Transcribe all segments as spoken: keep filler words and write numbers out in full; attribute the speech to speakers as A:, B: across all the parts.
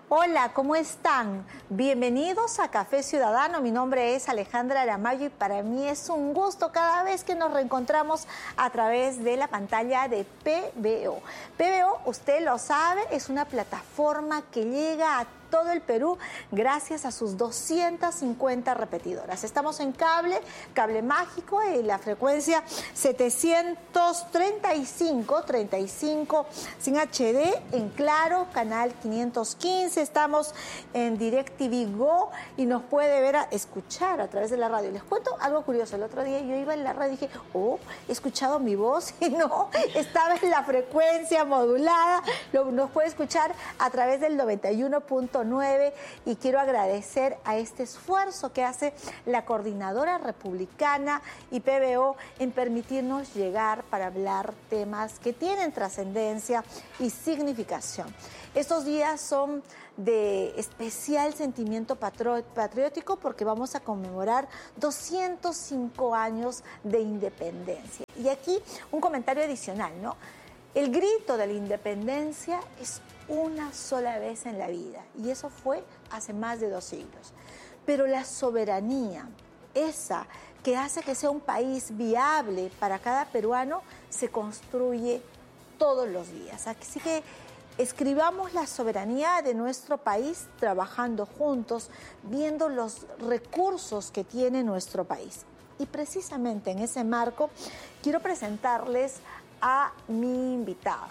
A: Hola, ¿cómo están? Bienvenidos a Café Ciudadano. Mi nombre es Alejandra Aramayo y para mí es un gusto cada vez que nos reencontramos a través de la pantalla de P B O. P B O, usted lo sabe, es una plataforma que llega a todo el Perú gracias a sus doscientas cincuenta repetidoras. Estamos en cable, cable mágico, en la frecuencia setecientos treinta y cinco, treinta y cinco sin H D, en Claro, canal quinientos quince. Estamos en DirecTV Go y nos puede ver, a, escuchar a través de la radio. Les cuento algo curioso. El otro día yo iba en la radio y dije, oh, he escuchado mi voz y no, estaba en la frecuencia modulada. Lo, nos puede escuchar a través del noventa y uno punto nueve y quiero agradecer a este esfuerzo que hace la Coordinadora Republicana y P B O en permitirnos llegar para hablar temas que tienen trascendencia y significación. Estos días son de especial sentimiento patriótico porque vamos a conmemorar doscientos cinco años de independencia. Y aquí un comentario adicional, ¿no? El grito de la independencia es una sola vez en la vida y eso fue hace más de dos siglos. Pero la soberanía, esa que hace que sea un país viable para cada peruano, se construye todos los días. Así que escribamos la soberanía de nuestro país trabajando juntos, viendo los recursos que tiene nuestro país. Y precisamente en ese marco quiero presentarles a mi invitada.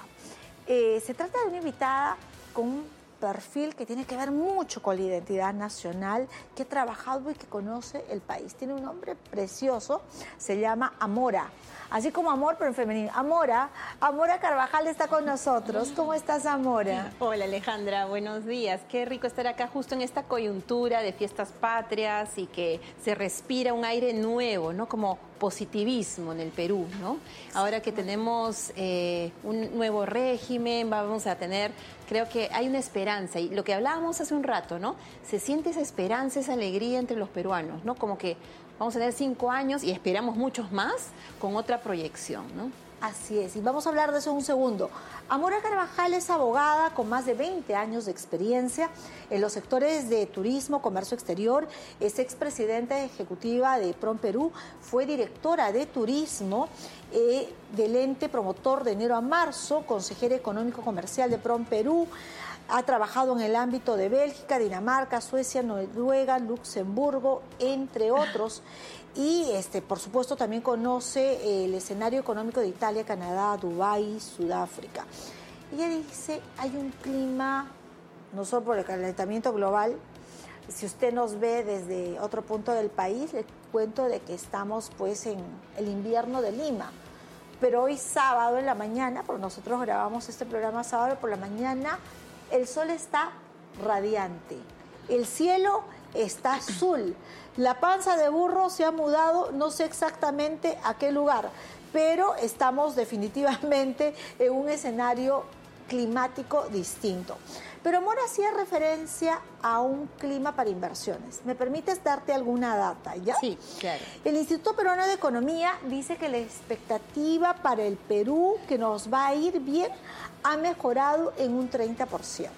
A: Eh, se trata de una invitada con un perfil que tiene que ver mucho con la identidad nacional, que ha trabajado y que conoce el país. Tiene un nombre precioso, se llama Amora. Así como amor, pero en femenino. Amora, Amora Carvajal está con nosotros. ¿Cómo estás, Amora?
B: Hola, Alejandra, buenos días. Qué rico estar acá justo en esta coyuntura de fiestas patrias y que se respira un aire nuevo, ¿no? Como positivismo en el Perú, ¿no? Ahora que tenemos eh, un nuevo régimen, vamos a tener, creo que hay una esperanza. Y lo que hablábamos hace un rato, ¿no? Se siente esa esperanza, esa alegría entre los peruanos, ¿no? Como que vamos a tener cinco años y esperamos muchos más con otra proyección, ¿no?
A: Así es, y vamos a hablar de eso en un segundo. Amora Carvajal es abogada con más de veinte años de experiencia en los sectores de turismo, comercio exterior, es expresidenta ejecutiva de PROMPerú, fue directora de turismo eh, del ente promotor de enero a marzo, consejera económico comercial de PROMPerú, ha trabajado en el ámbito de Bélgica, Dinamarca, Suecia, Noruega, Luxemburgo, entre otros. Y, este, por supuesto, también conoce el escenario económico de Italia, Canadá, Dubái, Sudáfrica. Ella dice, hay un clima, no solo por el calentamiento global, si usted nos ve desde otro punto del país, le cuento de que estamos pues en el invierno de Lima. Pero hoy sábado en la mañana, porque nosotros grabamos este programa sábado por la mañana, el sol está radiante, el cielo está azul, la panza de burro se ha mudado, no sé exactamente a qué lugar, pero estamos definitivamente en un escenario climático distinto. Pero Amora hacía referencia a un clima para inversiones. ¿Me permites darte alguna data, ya?
B: Sí, claro.
A: El Instituto Peruano de Economía dice que la expectativa para el Perú, que nos va a ir bien, ha mejorado en un treinta por ciento.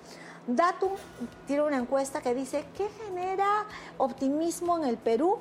A: Datum tiene una encuesta que dice que genera optimismo en el Perú,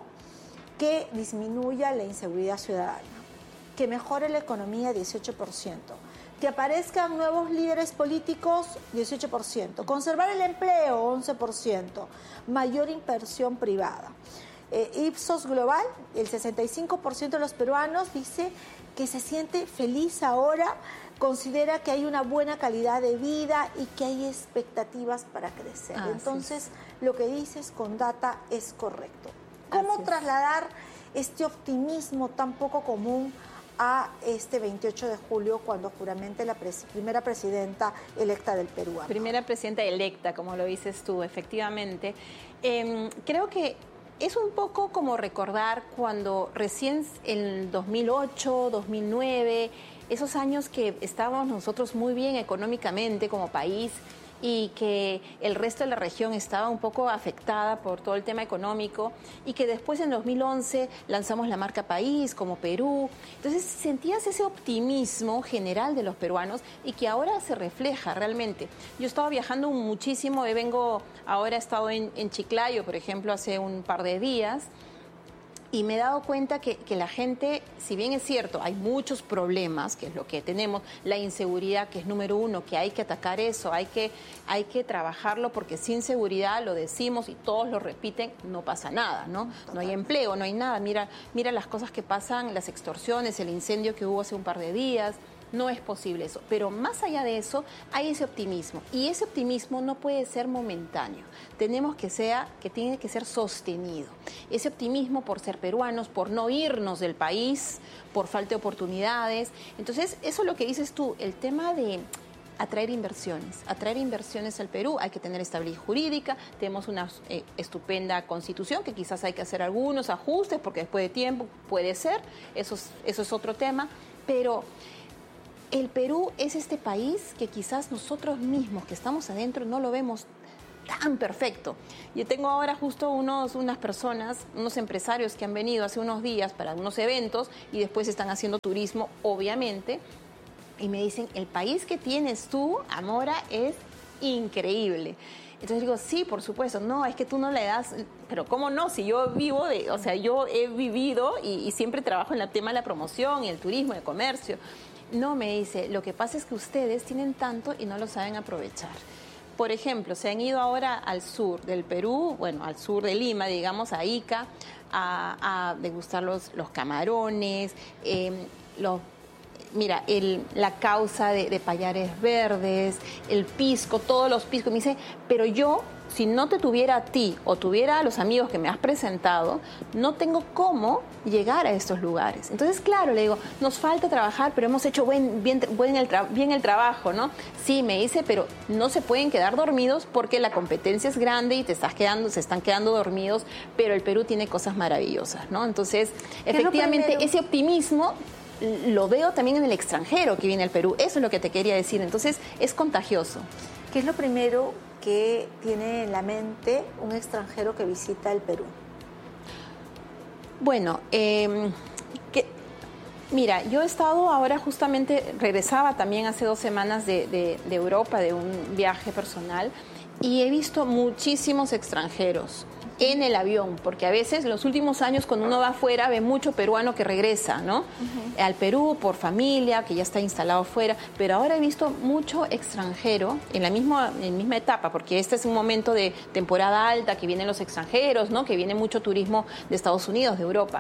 A: que disminuya la inseguridad ciudadana, que mejore la economía dieciocho por ciento, que aparezcan nuevos líderes políticos dieciocho por ciento, conservar el empleo once por ciento, mayor inversión privada. Eh, Ipsos Global, el sesenta y cinco por ciento de los peruanos dice que se siente feliz ahora, considera que hay una buena calidad de vida y que hay expectativas para crecer. Ah, Entonces, sí. Lo que dices con data es correcto. ¿Cómo Así trasladar es. este optimismo tan poco común a este veintiocho de julio, cuando juramente la pres primera presidenta electa del Perú?
B: Primera presidenta electa, como lo dices tú, efectivamente. Eh, creo que es un poco como recordar cuando recién en dos mil ocho, dos mil nueve, esos años que estábamos nosotros muy bien económicamente como país y que el resto de la región estaba un poco afectada por todo el tema económico y que después en dos mil once lanzamos la marca País como Perú. Entonces sentías ese optimismo general de los peruanos y que ahora se refleja realmente. Yo he estado viajando muchísimo, vengo, ahora he estado en, en Chiclayo, por ejemplo, hace un par de días. Y me he dado cuenta que, que la gente, si bien es cierto, hay muchos problemas, que es lo que tenemos, la inseguridad, que es número uno, que hay que atacar eso, hay que, hay que trabajarlo, porque sin seguridad, lo decimos y todos lo repiten, no pasa nada, ¿no? No hay empleo, no hay nada. Mira, mira las cosas que pasan, las extorsiones, el incendio que hubo hace un par de días. No es posible eso, pero más allá de eso hay ese optimismo y ese optimismo no puede ser momentáneo. Tenemos que sea que tiene que ser sostenido. Ese optimismo por ser peruanos, por no irnos del país, por falta de oportunidades. Entonces, eso es lo que dices tú, el tema de atraer inversiones, atraer inversiones al Perú. Hay que tener estabilidad jurídica, tenemos una eh, estupenda constitución que quizás hay que hacer algunos ajustes porque después de tiempo puede ser, eso es, eso es otro tema, pero el Perú es este país que quizás nosotros mismos que estamos adentro no lo vemos tan perfecto. Yo tengo ahora justo unos, unas personas, unos empresarios que han venido hace unos días para unos eventos y después están haciendo turismo, obviamente, y me dicen, el país que tienes tú, Amora, es increíble. Entonces digo, sí, por supuesto, no, es que tú no le das, pero ¿cómo no? Si yo vivo, de, o sea, yo he vivido y, y siempre trabajo en el tema de la promoción y el turismo, el comercio. No, me dice, lo que pasa es que ustedes tienen tanto y no lo saben aprovechar. Por ejemplo, se han ido ahora al sur del Perú, bueno, al sur de Lima, digamos, a Ica, a, a degustar los, los camarones, eh, los... Mira, el, la causa de, de payares verdes, el pisco, todos los piscos. Me dice, pero yo, si no te tuviera a ti o tuviera a los amigos que me has presentado, no tengo cómo llegar a estos lugares. Entonces, claro, le digo, nos falta trabajar, pero hemos hecho buen, bien, buen el tra- bien el trabajo, ¿no? Sí, me dice, pero no se pueden quedar dormidos porque la competencia es grande y te estás quedando, se están quedando dormidos, pero el Perú tiene cosas maravillosas, ¿no? Entonces, efectivamente, ese optimismo lo veo también en el extranjero que viene al Perú. Eso es lo que te quería decir. Entonces, es contagioso.
A: ¿Qué es lo primero que tiene en la mente un extranjero que visita el Perú?
B: Bueno, eh, que, mira, yo he estado ahora justamente, regresaba también hace dos semanas de, de, de Europa, de un viaje personal, y he visto muchísimos extranjeros en el avión, porque a veces en los últimos años cuando uno va afuera ve mucho peruano que regresa, ¿no? Uh-huh. Al Perú por familia, que ya está instalado afuera, pero ahora he visto mucho extranjero en la misma, en la misma etapa, porque este es un momento de temporada alta, que vienen los extranjeros, ¿no? Que viene mucho turismo de Estados Unidos, de Europa.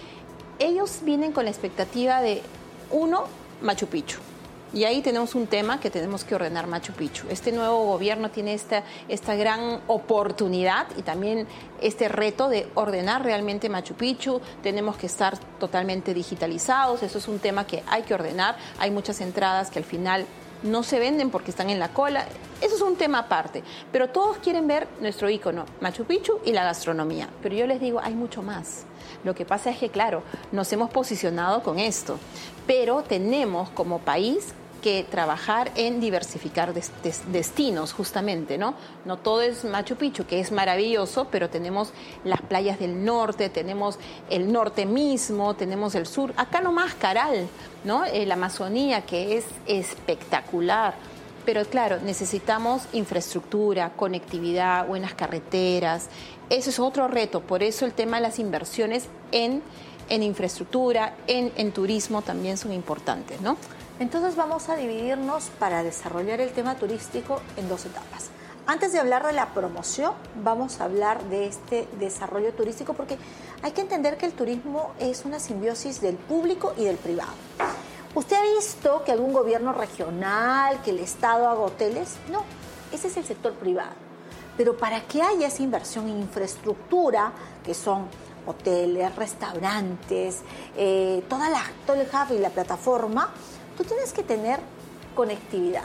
B: Ellos vienen con la expectativa de, uno, Machu Picchu. Y ahí tenemos un tema que tenemos que ordenar Machu Picchu. Este nuevo gobierno tiene esta, esta gran oportunidad y también este reto de ordenar realmente Machu Picchu. Tenemos que estar totalmente digitalizados. Eso es un tema que hay que ordenar. Hay muchas entradas que al final no se venden porque están en la cola. Eso es un tema aparte. Pero todos quieren ver nuestro ícono, Machu Picchu y la gastronomía. Pero yo les digo, hay mucho más. Lo que pasa es que, claro, nos hemos posicionado con esto. Pero tenemos como país que trabajar en diversificar des, des, destinos, justamente, ¿no? No todo es Machu Picchu, que es maravilloso, pero tenemos las playas del norte, tenemos el norte mismo, tenemos el sur, acá nomás Caral, ¿no? Eh, la Amazonía, que es espectacular. Pero claro, necesitamos infraestructura, conectividad, buenas carreteras. Eso es otro reto, por eso el tema de las inversiones en, en infraestructura, en, en turismo también son importantes, ¿no?
A: Entonces vamos a dividirnos para desarrollar el tema turístico en dos etapas. Antes de hablar de la promoción, vamos a hablar de este desarrollo turístico porque hay que entender que el turismo es una simbiosis del público y del privado. ¿Usted ha visto que algún gobierno regional, que el Estado haga hoteles? No, ese es el sector privado. Pero para que haya esa inversión en infraestructura, que son hoteles, restaurantes, eh, toda la, todo el hub y la plataforma, tú tienes que tener conectividad,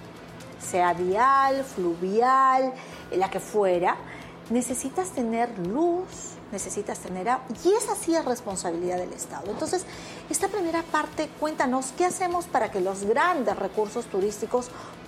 A: sea vial, fluvial, la que fuera. Necesitas tener luz, necesitas tener agua, y esa sí es responsabilidad del Estado. Entonces, esta primera parte, cuéntanos, ¿qué hacemos para que los grandes recursos turísticos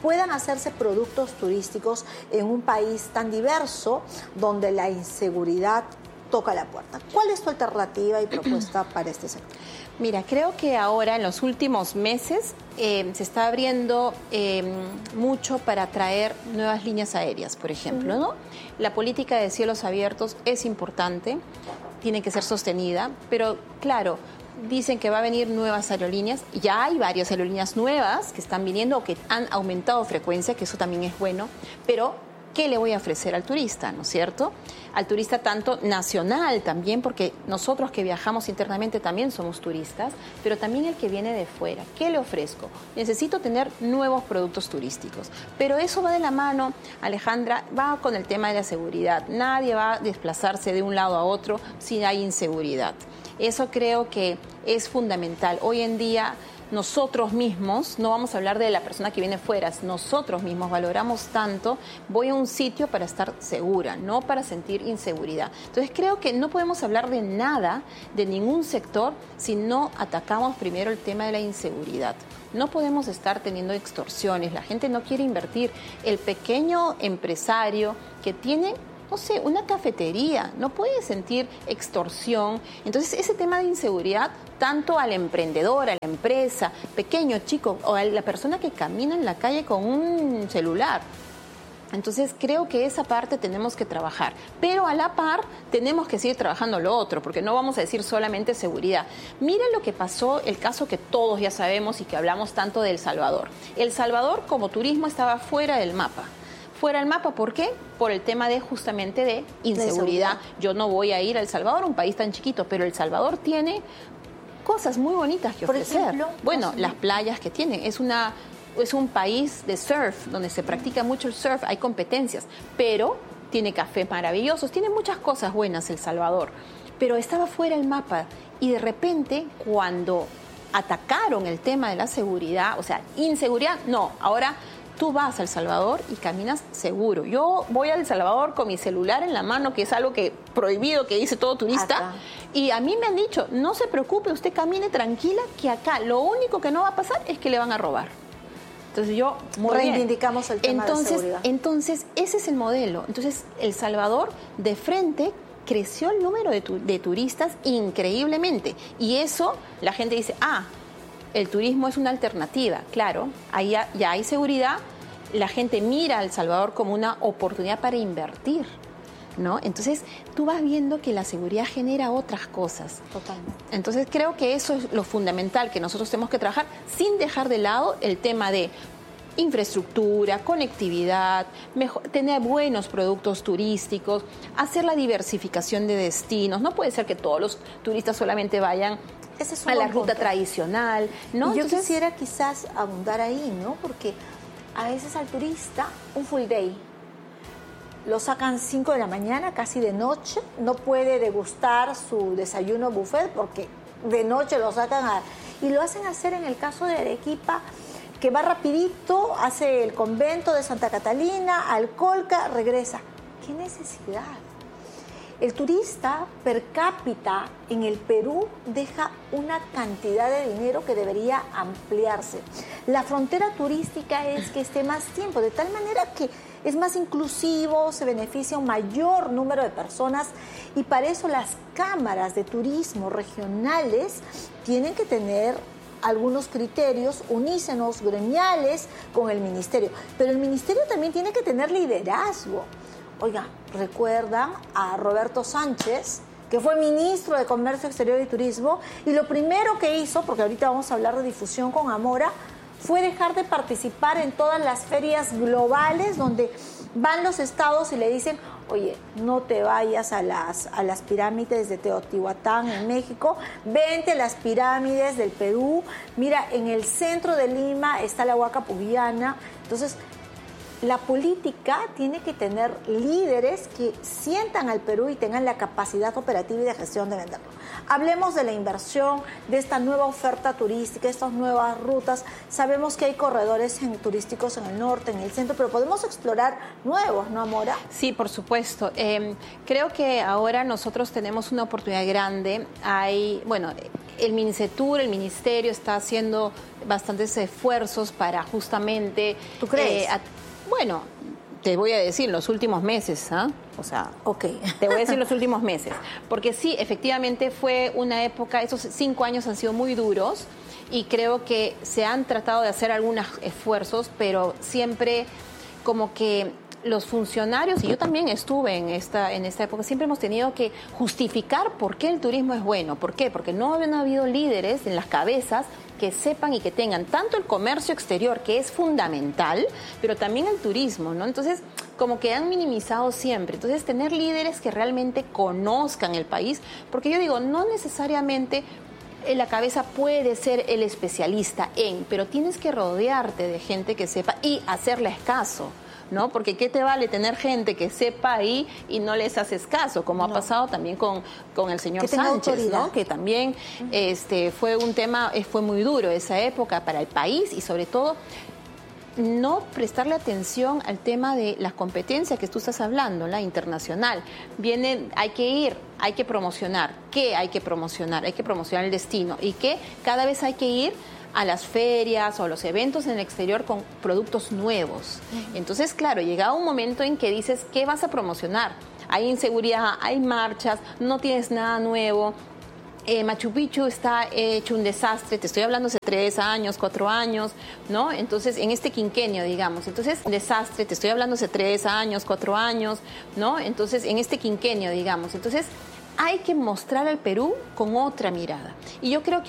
A: puedan hacerse productos turísticos en un país tan diverso donde la inseguridad toca la puerta. ¿Cuál es tu alternativa y propuesta para este sector?
B: Mira, creo que ahora en los últimos meses eh, se está abriendo eh, mucho para traer nuevas líneas aéreas, por ejemplo, ¿no? La política de cielos abiertos es importante, tiene que ser sostenida, pero claro, dicen que va a venir nuevas aerolíneas, ya hay varias aerolíneas nuevas que están viniendo o que han aumentado frecuencia, que eso también es bueno, pero ¿qué le voy a ofrecer al turista, no es cierto? Al turista tanto nacional también, porque nosotros que viajamos internamente también somos turistas, pero también el que viene de fuera. ¿Qué le ofrezco? Necesito tener nuevos productos turísticos, pero eso va de la mano, Alejandra, va con el tema de la seguridad. Nadie va a desplazarse de un lado a otro si hay inseguridad. Eso creo que es fundamental. Hoy en día nosotros mismos, no vamos a hablar de la persona que viene fuera, nosotros mismos valoramos tanto, voy a un sitio para estar segura, no para sentir inseguridad. Entonces creo que no podemos hablar de nada, de ningún sector, si no atacamos primero el tema de la inseguridad. No podemos estar teniendo extorsiones, la gente no quiere invertir. El pequeño empresario que tiene, no sé, una cafetería, no puede sentir extorsión. Entonces, ese tema de inseguridad, tanto al emprendedor, a la empresa, pequeño, chico, o a la persona que camina en la calle con un celular. Entonces, creo que esa parte tenemos que trabajar. Pero a la par, tenemos que seguir trabajando lo otro, porque no vamos a decir solamente seguridad. Miren lo que pasó, el caso que todos ya sabemos y que hablamos tanto de El Salvador. El Salvador, como turismo, estaba fuera del mapa. Fuera del mapa, ¿por qué? Por el tema de justamente de inseguridad. Yo no voy a ir a El Salvador, un país tan chiquito, pero El Salvador tiene cosas muy bonitas que ofrecer. Por ejemplo, bueno, las playas que tienen. Es una, es un país de surf, donde se practica mucho el surf, hay competencias, pero tiene cafés maravillosos, tiene muchas cosas buenas El Salvador, pero estaba fuera del mapa y de repente cuando atacaron el tema de la seguridad, o sea, inseguridad, no, ahora tú vas a El Salvador y caminas seguro. Yo voy a El Salvador con mi celular en la mano, que es algo que prohibido, que dice todo turista. Acá. Y a mí me han dicho, no se preocupe, usted camine tranquila, que acá lo único que no va a pasar es que le van a robar. Entonces yo muy
A: reivindicamos
B: bien.
A: el tema
B: entonces,
A: de seguridad.
B: Entonces, ese es el modelo. Entonces, El Salvador, de frente, creció el número de, tu, de turistas increíblemente. Y eso, la gente dice, ah, el turismo es una alternativa. Claro, ahí ya, ya hay seguridad, la gente mira a El Salvador como una oportunidad para invertir, ¿no? Entonces, tú vas viendo que la seguridad genera otras cosas.
A: Totalmente.
B: Entonces, creo que eso es lo fundamental, que nosotros tenemos que trabajar sin dejar de lado el tema de infraestructura, conectividad, mejor, tener buenos productos turísticos, hacer la diversificación de destinos. No puede ser que todos los turistas solamente vayan Ese es un a la ruta punto. tradicional, ¿no?
A: Y yo
B: Entonces,
A: quisiera quizás abundar ahí, ¿no? Porque a veces al turista un full day lo sacan cinco de la mañana, casi de noche, no puede degustar su desayuno buffet porque de noche lo sacan a, y lo hacen hacer en el caso de Arequipa, que va rapidito, hace el convento de Santa Catalina, Alcolca, regresa. ¿Qué necesidad? El turista per cápita en el Perú deja una cantidad de dinero que debería ampliarse. La frontera turística es que esté más tiempo, de tal manera que es más inclusivo, se beneficia un mayor número de personas y para eso las cámaras de turismo regionales tienen que tener algunos criterios unísonos, gremiales con el ministerio. Pero el ministerio también tiene que tener liderazgo. Oiga, ¿recuerdan a Roberto Sánchez, que fue ministro de Comercio Exterior y Turismo? Y lo primero que hizo, porque ahorita vamos a hablar de difusión con Amora, fue dejar de participar en todas las ferias globales donde van los estados y le dicen, oye, no te vayas a las, a las pirámides de Teotihuacán en México, vente a las pirámides del Perú, mira, en el centro de Lima está la Huaca Pugiana. Entonces, la política tiene que tener líderes que sientan al Perú y tengan la capacidad operativa y de gestión de venderlo. Hablemos de la inversión, de esta nueva oferta turística, estas nuevas rutas. Sabemos que hay corredores en, turísticos en el norte, en el centro, pero podemos explorar nuevos, ¿no, Amora?
B: Sí, por supuesto. Eh, creo que ahora nosotros tenemos una oportunidad grande. Hay, bueno, el MINCETUR, el Ministerio, está haciendo bastantes esfuerzos para justamente...
A: ¿Tú crees?
B: Eh, a, bueno, te voy a decir los últimos meses, ¿ah? ¿eh? O sea,
A: ok.
B: Te voy a decir los últimos meses. Porque sí, efectivamente fue una época, esos cinco años han sido muy duros y creo que se han tratado de hacer algunos esfuerzos, pero siempre como que los funcionarios, y yo también estuve en esta, en esta época, siempre hemos tenido que justificar por qué el turismo es bueno. ¿Por qué? Porque no habían habido líderes en las cabezas que sepan y que tengan tanto el comercio exterior, que es fundamental, pero también el turismo, ¿no? Entonces, como que han minimizado siempre. Entonces, tener líderes que realmente conozcan el país, porque yo digo, no necesariamente en la cabeza puede ser el especialista en, pero tienes que rodearte de gente que sepa y hacerles caso, ¿no? Porque ¿qué te vale tener gente que sepa ahí y no les haces caso? Como no. ha pasado también con, con el señor Sánchez, ¿no? Que también uh-huh. este, fue un tema, fue muy duro esa época para el país y sobre todo no prestarle atención al tema de las competencias que tú estás hablando, la internacional. Viene, hay que ir, hay que promocionar. ¿Qué hay que promocionar? Hay que promocionar el destino y que cada vez hay que ir a las ferias o a los eventos en el exterior con productos nuevos. Uh-huh. Entonces, claro, llega un momento en que dices, ¿qué vas a promocionar? Hay inseguridad, hay marchas, no tienes nada nuevo. Eh, Machu Picchu está hecho un desastre, te estoy hablando hace tres años, cuatro años, ¿no? Entonces, en este quinquenio, digamos, entonces, un desastre, te estoy hablando hace tres años, cuatro años, ¿no? Entonces, en este quinquenio, digamos, entonces, hay que mostrar al Perú con otra mirada. Y yo creo que